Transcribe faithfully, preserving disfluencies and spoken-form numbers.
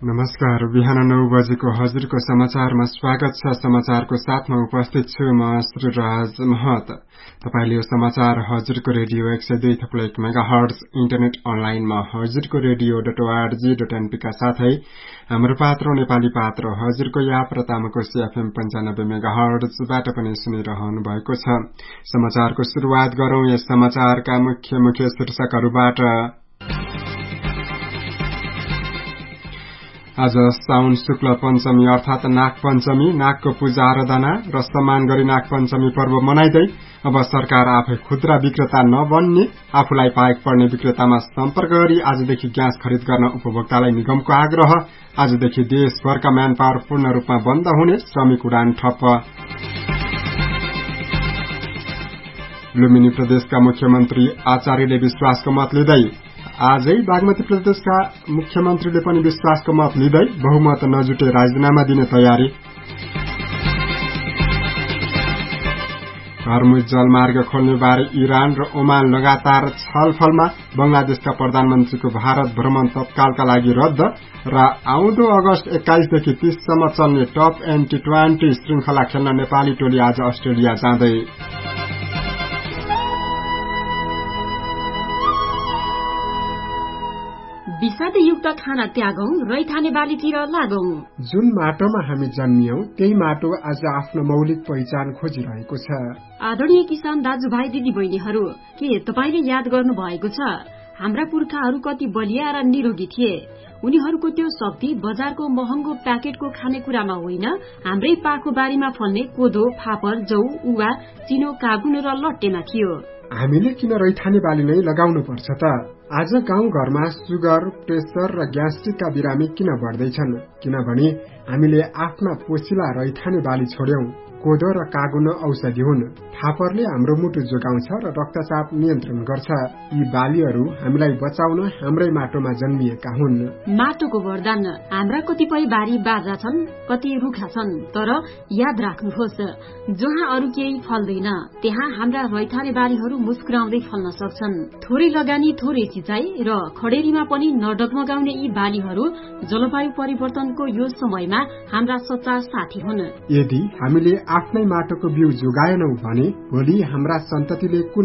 नमस्कार। बिहान नौ बजेको हजुरको समाचारमा स्वागत छ। समाचारको साथमा उपस्थित छु म श्रीराज महत। तपाईले यो समाचार हजुरको रेडियो एक सय दुई थप्लो एक मेगा हर्ज इन्टरनेट अनलाइनमा हजुरको radio dot ORG dot NP का साथै हाम्रो पात्रो नेपाली पात्रो हजुरको याप र तामाकोशी एफएम पञ्चानब्बे मेगा हर्जबाट पनि सुनिरहनु भएको छ। समाचारको शुरूआत गरौं यस समाचारका मुख्य मुख्य शीर्षकहरूबाट। आज साउन शुक्ल पञ्चमी अर्थात नाग पञ्चमी। नागको पूजा आराधना र सम्मान गरी नाग पञ्चमी पर्व मनाइदै अब सरकार आफै खुद्रा विक्रेता नबन्ने, आफूलाई पाएक पर्ने विक्रेतामा सम्पर्क गरी आजदेखि ग्यास खरिद गर्न उपभोक्तालाई निगमको आग्रह। आजदेखि देशभरका म्यान पावर पूर्ण रूपमा बन्द हुने, श्रमिक उडान ठप्प। लुम्बिनी प्रदेशका मुख्यमन्त्री आचार्यले विश्वासको मत लिँदै आजै बागमती प्रदेशका मुख्यमन्त्रीले पनि विश्वासको मत लिँदै बहुमत नजुटे राजीनामा दिने तयारी। हर्मुज जलमार्ग खोल्ने बारे इरान र ओमान लगातार छलफलमा। बंगलादेशका प्रधानमन्त्रीको भारत भ्रमण तत्कालका लागि रद्द र आउँदो अगस्त एक्काइसदेखि तीससम्म चल्ने टप एन टी ट्वेन्टी श्रृंखला खेल्न नेपाली टोली आज अस्ट्रेलिया जाँदै। विषादयुक्त खाना त्यागौं, रैथाने बालीतिर लागौं। जुन माटोमा हामी जन्मियौं त्यही माटो आज आफ्नो मौलिक पहिचान खोजिरहेको छ। आदरणीय किसान दाजुभाइ दिदी बहिनीहरू, के तपाईले याद गर्नु भएको छ हाम्रा पुर्खाहरू कति बलिया र निरोगी थिए? उनीहरूको त्यो शक्ति बजारको महँगो प्याकेटको खानेकुरामा होइन, हाम्रै पाखो बारीमा फल्ने कोदो, फापर, जौ, उवा, चिनो, कागुन र लट्टेमा थियो। हामीले किन रैथाने बाली नै लगाउनु पर्छ त? आज गाउँ घरमा सुगर, प्रेसर र ग्यास्ट्रिकका बिरामी किन बढ्दैछन्? किनभने हामीले आफ्ना पोसिला रैथाने बाली छोड्यौं। कोदो र कागुन औषधि हुन्। फापरले हाम्रो मुटु जोगाउँछ र रक्तचाप नियन्त्रण गर्छ। यी बालीहरू हामीलाई बचाउन हाम्रै माटोमा जन्मिएका हुन्। माटोको वरदान। हाम्रा कतिपय बारी बाजा छन्, कति रुखा छन्, तर याद राख्नुहोस्, जहाँ अरू केही फल्दैन त्यहाँ हाम्रा रैथाने बालीहरू मुस्कुराउँदै फल्न सक्छन्। थोरै लगानी, थोरै सिंचाई र खडेरीमा पनि नडगमगाउने यी बालीहरू जलवायु परिवर्तनको यो समयमा हाम्रा सच्चा साथी हुन्। यदि हामीले आफ्नै माटोको बिउ जोगाएनौं भने भोलि हाम्रा सन्ततिले कुन